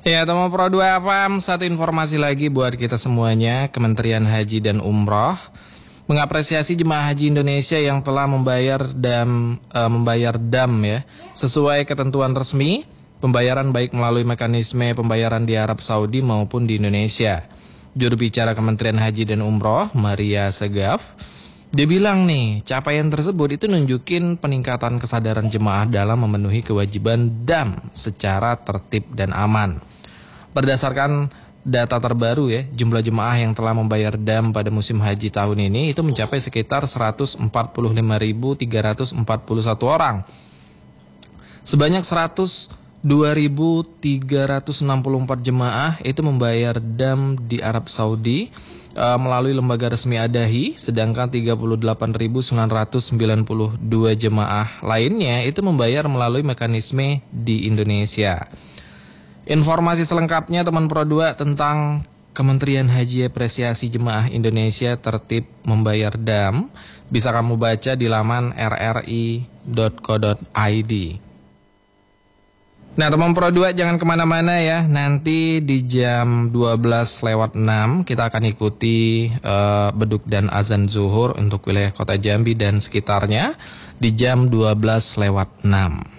Ya, teman Pro 2 FM, satu informasi lagi buat kita semuanya. Kementerian Haji dan Umroh mengapresiasi jemaah haji Indonesia yang telah membayar dam ya, sesuai ketentuan resmi pembayaran baik melalui mekanisme pembayaran di Arab Saudi maupun di Indonesia. Juru bicara Kementerian Haji dan Umroh, Maria Segaf, dia bilang nih, capaian tersebut itu nunjukin peningkatan kesadaran jemaah dalam memenuhi kewajiban dam secara tertib dan aman. Berdasarkan data terbaru ya, jumlah jemaah yang telah membayar dam pada musim haji tahun ini itu mencapai sekitar 145.341 orang. Sebanyak 102.364 jemaah itu membayar dam di Arab Saudi melalui lembaga resmi Adahi, sedangkan 38.992 jemaah lainnya itu membayar melalui mekanisme di Indonesia. Informasi selengkapnya teman Pro 2 tentang Kementerian Haji apresiasi jemaah Indonesia tertib membayar dam bisa kamu baca di laman rri.co.id. Nah teman Pro 2 jangan kemana-mana ya, nanti di jam 12:06 kita akan ikuti beduk dan azan zuhur untuk wilayah kota Jambi dan sekitarnya di jam 12:06.